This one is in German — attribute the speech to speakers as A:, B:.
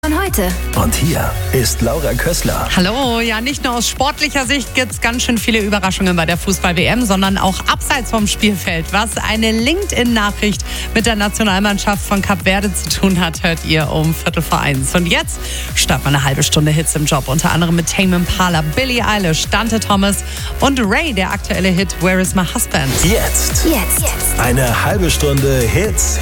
A: Von heute.
B: Und hier ist Laura Kössler.
C: Hallo, ja, nicht nur aus sportlicher Sicht gibt es ganz schön viele Überraschungen bei der Fußball-WM, sondern auch abseits vom Spielfeld. Was eine LinkedIn-Nachricht mit der Nationalmannschaft von Kap Verde zu tun hat, hört ihr um 1:45. Und jetzt starten wir eine halbe Stunde Hits im Job, unter anderem mit Tame Impala, Billie Eilish, Dante Thomas und Ray, der aktuelle Hit Where is my husband?
B: Jetzt.
A: Jetzt.
B: Eine halbe Stunde Hits